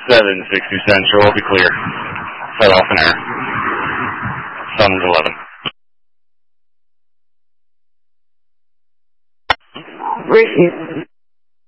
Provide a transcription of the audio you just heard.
760 Central will be clear. Set off in air. Sun's 11. Great.